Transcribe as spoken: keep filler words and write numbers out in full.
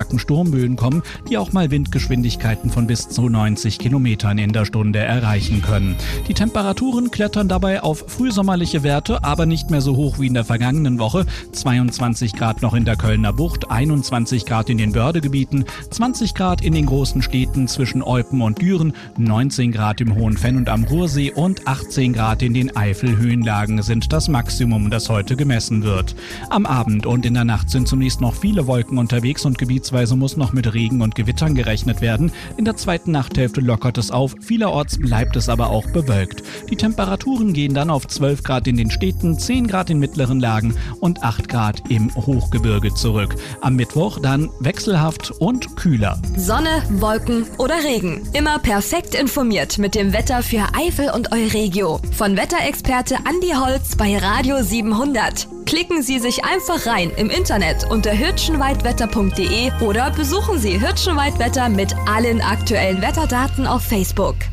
starken Sturmböen kommen, die auch mal Windgeschwindigkeiten von bis zu neunzig Kilometern in der Stunde erreichen können. Die Temperaturen klettern dabei auf frühsommerliche Werte, aber nicht mehr so hoch wie in der vergangenen Woche. zweiundzwanzig Grad noch in der Kölner Bucht, einundzwanzig Grad in den Bördegebieten, zwanzig Grad in den großen Städten zwischen Eupen und Düren, neunzehn Grad im Hohen Venn und am Ruhrsee und achtzehn Grad in den Eifelhöhenlagen sind das Maximum, das heute gemessen wird. Am Abend und in der Nacht sind zunächst noch viele Wolken unterwegs und gebietsweise muss noch mit Regen und Gewittern gerechnet werden. In der zweiten Nachthälfte lockert es auf, vielerorts bleibt es aber auch bewölkt. Die Temperaturen gehen dann auf zwölf Grad in den Städten, zehn Grad in mittleren Lagen und acht Grad im Hochgebirge zurück. Am Mittwoch dann wechselhaft und kühler. Sonne, Wolken oder Regen. Immer perfekt informiert mit dem Wetter für Eifel und Euregio. Von Wetterexperte Andi Holz bei Radio siebenhundert. Klicken Sie sich einfach rein im Internet unter hirschenweitwetter punkt de oder besuchen Sie Hirschenweitwetter mit allen aktuellen Wetterdaten auf Facebook.